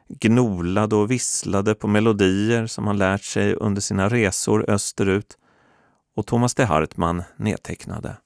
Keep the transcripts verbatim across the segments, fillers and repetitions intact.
gnolade och visslade på melodier som han lärt sig under sina resor österut och Thomas de Hartmann nedtecknade.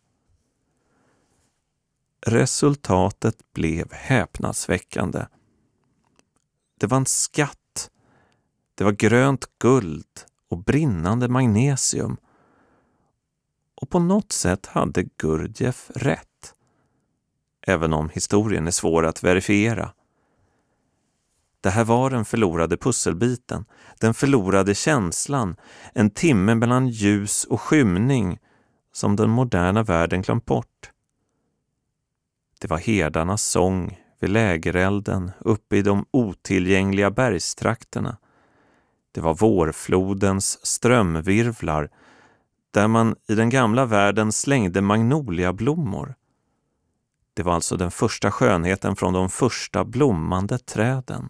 Resultatet blev häpnadsväckande. Det var en skatt. Det var grönt guld och brinnande magnesium. Och på något sätt hade Gurdjieff rätt. Även om historien är svår att verifiera. Det här var den förlorade pusselbiten, den förlorade känslan, en timme mellan ljus och skymning som den moderna världen glömt bort. Det var herdarnas sång vid lägerelden uppe i de otillgängliga bergstrakterna. Det var vårflodens strömvirvlar där man i den gamla världen slängde magnoliablommor. Det var alltså den första skönheten från de första blommande träden.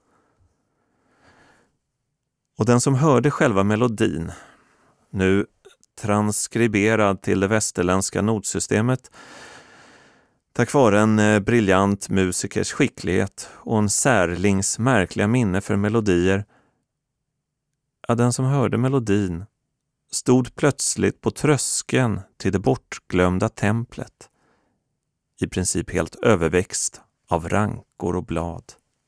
Och den som hörde själva melodin, nu transkriberad till det västerländska notsystemet, tack vare en briljant musikers skicklighet och en särlings märkliga minne för melodier, ja, den som hörde melodin stod plötsligt på tröskeln till det bortglömda templet, i princip helt överväxt av rankor och blad.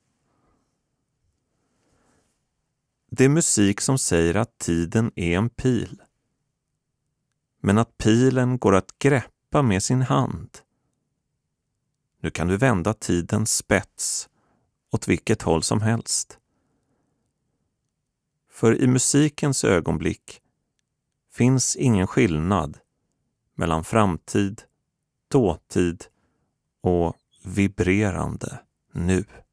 Det är musik som säger att tiden är en pil, men att pilen går att greppa med sin hand. Nu kan du vända tidens spets åt vilket håll som helst. För i musikens ögonblick finns ingen skillnad mellan framtid, dåtid och vibrerande nu.